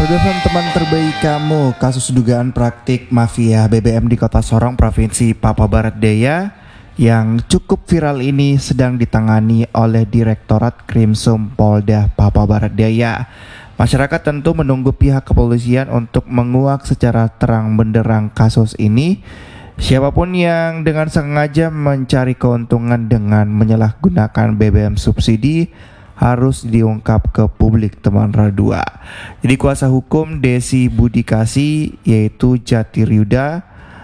BFM teman terbaik kamu, kasus dugaan praktik mafia BBM di Kota Sorong, Provinsi Papua Barat Daya yang cukup viral ini sedang ditangani oleh Direktorat Krimsum Polda Papua Barat Daya. Masyarakat tentu menunggu pihak kepolisian untuk menguak secara terang benderang kasus ini. Siapapun yang dengan sengaja mencari keuntungan dengan menyalahgunakan BBM subsidi harus diungkap ke publik, teman Radua. Jadi kuasa hukum Desi Budikasi yaitu Jatiryuda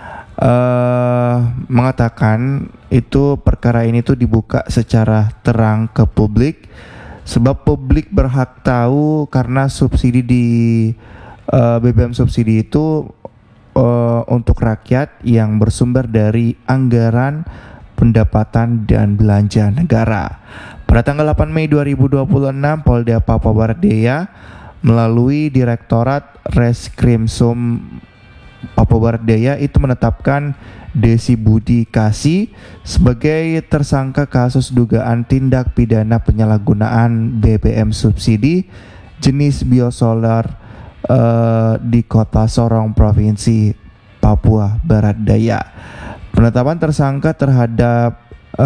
mengatakan itu perkara ini tuh dibuka secara terang ke publik sebab publik berhak tahu karena subsidi di BBM subsidi itu untuk rakyat yang bersumber dari anggaran pendapatan dan belanja negara. Pada tanggal 8 Mei 2026, Polda Papua Barat Daya melalui Direktorat Reskrimsum Papua Barat Daya itu menetapkan Desi Budikasi sebagai tersangka kasus dugaan tindak pidana penyalahgunaan BBM subsidi jenis biosolar di Kota Sorong, Provinsi Papua Barat Daya. Penetapan tersangka terhadap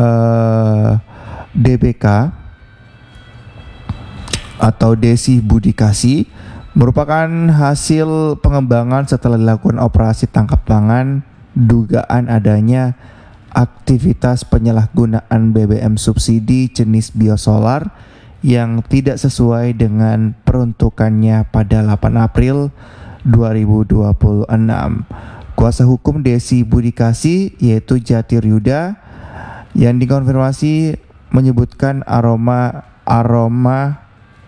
DBK atau Desi Budikasi merupakan hasil pengembangan setelah dilakukan operasi tangkap tangan dugaan adanya aktivitas penyalahgunaan BBM subsidi jenis biosolar yang tidak sesuai dengan peruntukannya pada 8 April 2026. Kuasa hukum Desi Budikasi yaitu Jatiryuda yang dikonfirmasi menyebutkan aroma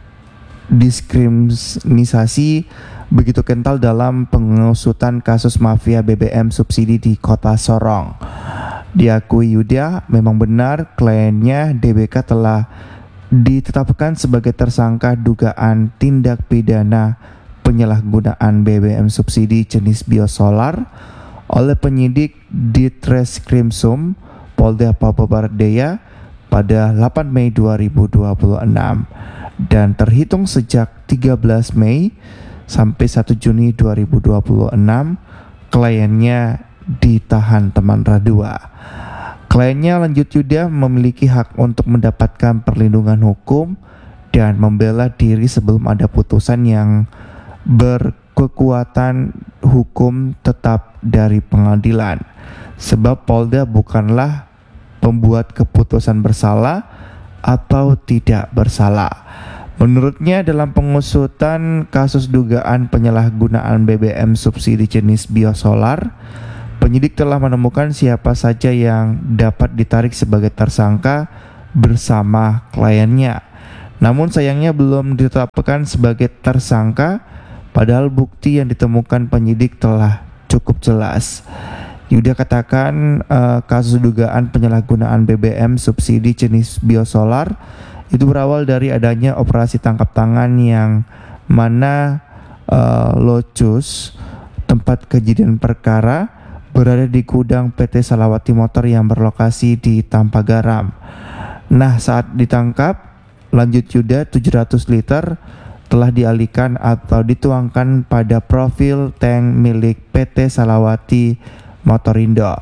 diskriminasi begitu kental dalam pengusutan kasus mafia BBM subsidi di Kota Sorong. Diakui Yuda memang benar kliennya DBK telah ditetapkan sebagai tersangka dugaan tindak pidana penyalahgunaan BBM subsidi jenis biosolar oleh penyidik Ditreskrimsum Polda Papua Barat Daya pada 8 Mei 2026 dan terhitung sejak 13 Mei sampai 1 Juni 2026 kliennya ditahan, teman Radua. Kliennya lanjut Yuda memiliki hak untuk mendapatkan perlindungan hukum dan membela diri sebelum ada putusan yang berkekuatan hukum tetap dari pengadilan. Sebab Polda bukanlah pembuat keputusan bersalah atau tidak bersalah. Menurutnya dalam pengusutan kasus dugaan penyalahgunaan BBM subsidi jenis biosolar, penyidik telah menemukan siapa saja yang dapat ditarik sebagai tersangka bersama kliennya. Namun sayangnya belum ditetapkan sebagai tersangka, padahal bukti yang ditemukan penyidik telah cukup jelas. Yuda katakan kasus dugaan penyalahgunaan BBM subsidi jenis biosolar itu berawal dari adanya operasi tangkap tangan yang mana Locus, tempat kejadian perkara, berada di gudang PT Salawati Motor yang berlokasi di Tampagaram. Nah, saat ditangkap, lanjut Yuda 700 liter telah dialihkan atau dituangkan pada profil tank milik PT Salawati Motorindo.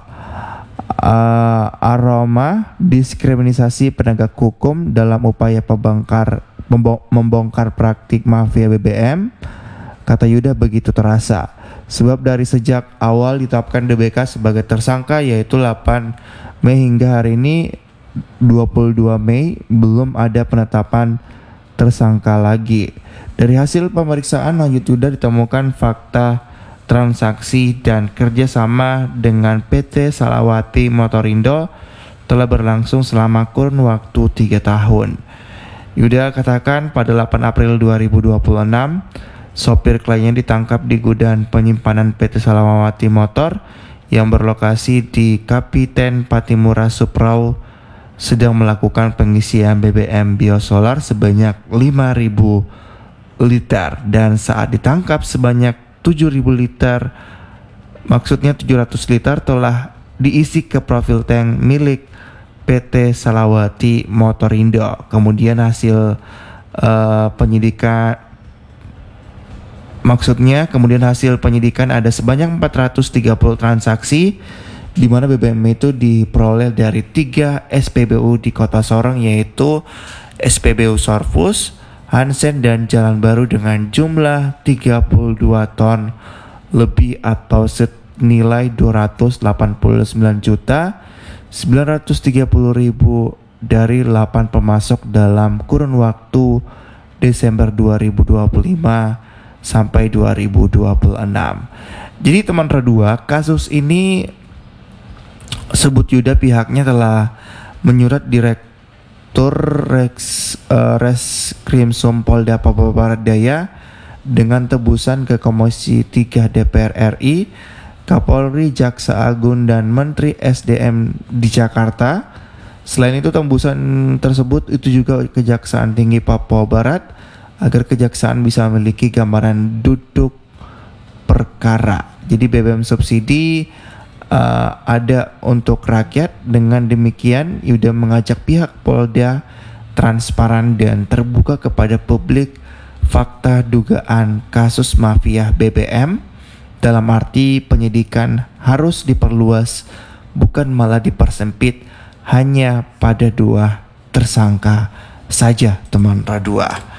Aroma diskriminasi penegak hukum dalam upaya membongkar praktik mafia BBM, kata Yuda, begitu terasa. Sebab dari sejak awal ditetapkan DBK sebagai tersangka yaitu 8 Mei hingga hari ini 22 Mei belum ada penetapan tersangka lagi. Dari hasil pemeriksaan lanjut Yuda ditemukan fakta transaksi dan kerjasama dengan PT Salawati Motorindo telah berlangsung selama kurun waktu 3 tahun. Yuda katakan pada 8 April 2026, sopir kliennya ditangkap di gudang penyimpanan PT Salawati Motor yang berlokasi di Kapiten Patimura Suprau sedang melakukan pengisian BBM biosolar sebanyak 5.000 liter dan saat ditangkap sebanyak 7.000 liter, maksudnya 700 liter telah diisi ke profil tank milik PT Salawati Motorindo. Kemudian hasil penyidikan Maksudnya kemudian hasil penyidikan ada sebanyak 430 transaksi di mana BBM itu diperoleh dari 3 SPBU di Kota Sorong, yaitu SPBU Sorfus, Hansen, dan Jalan Baru dengan jumlah 32 ton lebih atau senilai 289.930.000 dari 8 pemasok dalam kurun waktu Desember 2025 sampai 2026. Jadi teman Radua, kasus ini sebut Yuda pihaknya telah menyurat Direktur Reskrimsum Polda Papua Barat Daya dengan tebusan ke Komisi 3 DPR RI, Kapolri, Jaksa Agung, dan Menteri SDM di Jakarta. Selain itu, tembusan tersebut itu juga Kejaksaan Tinggi Papua Barat agar kejaksaan bisa memiliki gambaran duduk perkara. Jadi BBM subsidi ada untuk rakyat. Dengan demikian, Yuda mengajak pihak Polda transparan dan terbuka kepada publik fakta dugaan kasus mafia BBM, dalam arti penyidikan harus diperluas, bukan malah dipersempit hanya pada 2 tersangka saja, teman Radua.